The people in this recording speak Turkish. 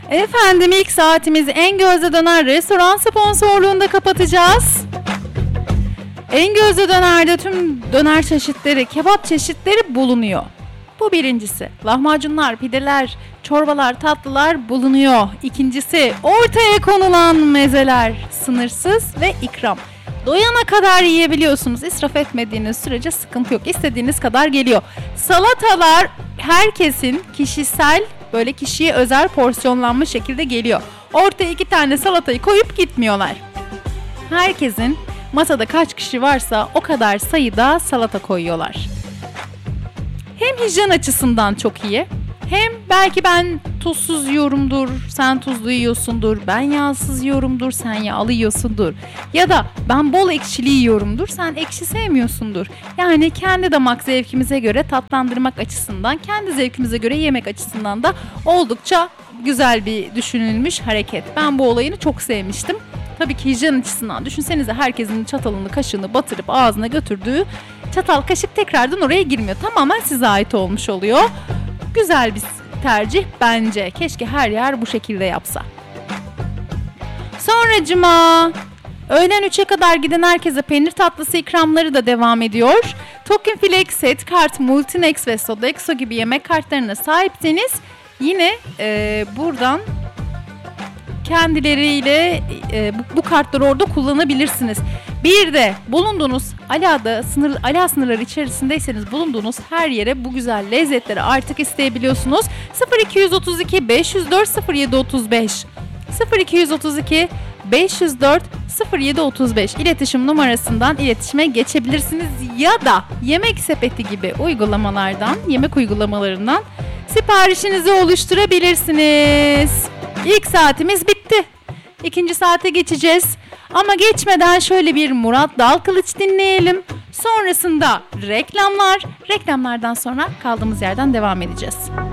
Efendim ilk saatimizi En Gözde Döner restoran sponsorluğunda kapatacağız. En Gözde Döner'de tüm döner çeşitleri, kebap çeşitleri bulunuyor. Bu birincisi. Lahmacunlar, pideler, çorbalar, tatlılar bulunuyor. İkincisi, ortaya konulan mezeler sınırsız ve ikram. Doyana kadar yiyebiliyorsunuz. İsraf etmediğiniz sürece sıkıntı yok. İstediğiniz kadar geliyor. Salatalar herkesin kişisel, böyle kişiye özel porsiyonlanmış şekilde geliyor. Ortaya 2 tane salatayı koyup gitmiyorlar. Herkesin masada kaç kişi varsa o kadar sayıda salata koyuyorlar. Hem hijyen açısından çok iyi. Hem belki ben tuzsuz yiyorumdur, sen tuzlu yiyorsundur. Ben yağsız yiyorumdur, sen yağlı yiyorsundur. Ya da ben bol ekşili yiyorumdur, sen ekşi sevmiyorsundur. Yani kendi damak zevkimize göre tatlandırmak açısından, kendi zevkimize göre yemek açısından da oldukça güzel bir düşünülmüş hareket. Ben bu olayını çok sevmiştim. Tabii ki hijyen açısından düşünsenize, herkesin çatalını, kaşığını batırıp ağzına götürdüğü çatal, kaşık tekrardan oraya girmiyor. Tamamen size ait olmuş oluyor. Güzel bir tercih bence. Keşke her yer bu şekilde yapsa. Sonracıma öğlen 3'e kadar giden herkese peynir tatlısı ikramları da devam ediyor. Token Flex, Set Kart, Multinex ve Sodexo gibi yemek kartlarına sahipseniz yine buradan kendileriyle bu kartları orada kullanabilirsiniz. Bir de bulunduğunuz ALA sınırları içerisindeyseniz bulunduğunuz her yere bu güzel lezzetleri artık isteyebiliyorsunuz. 0232 504 0735 0232 504 0735 iletişim numarasından iletişime geçebilirsiniz ya da Yemek Sepeti gibi uygulamalardan, yemek uygulamalarından siparişinizi oluşturabilirsiniz. İlk saatimiz bitti. İkinci saate geçeceğiz. Ama geçmeden şöyle bir Murat Dalkılıç dinleyelim. Sonrasında reklamlar. Reklamlardan sonra kaldığımız yerden devam edeceğiz.